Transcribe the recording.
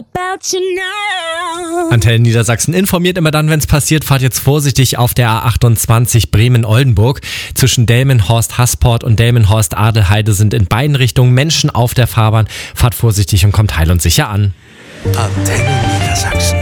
Antenne Niedersachsen informiert immer dann, wenn es passiert. Fahrt jetzt vorsichtig auf der A28 Bremen-Oldenburg. Zwischen Delmenhorst-Hasport und Delmenhorst-Adelheide sind in beiden Richtungen Menschen auf der Fahrbahn. Fahrt vorsichtig und kommt heil und sicher an. Antenne Niedersachsen.